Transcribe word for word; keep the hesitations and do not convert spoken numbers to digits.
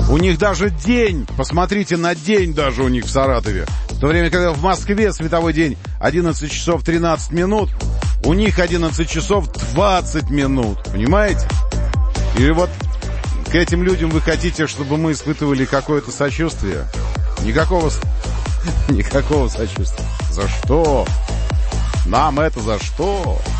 У них даже день, посмотрите на день даже у них в Саратове. В то время, когда в Москве световой день одиннадцать часов тринадцать минут, у них одиннадцать часов двадцать минут. Понимаете? И вот к этим людям вы хотите, чтобы мы испытывали какое-то сочувствие? Никакого, никакого сочувствия. За что? Нам это за что?